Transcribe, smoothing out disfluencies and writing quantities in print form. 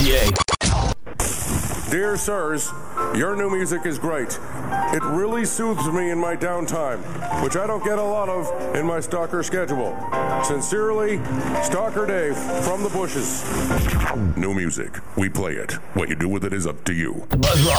Dear sirs, your new music is great. It really soothes me in my downtime, which I don't get a lot of in my stalker schedule. Sincerely, Stalker Dave from the bushes. New music. We play it. What you do with it is up to you. The Buzz Rock.